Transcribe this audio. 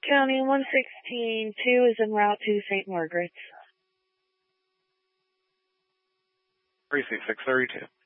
County 116-2 is en route to St. Margaret's. Precinct 632.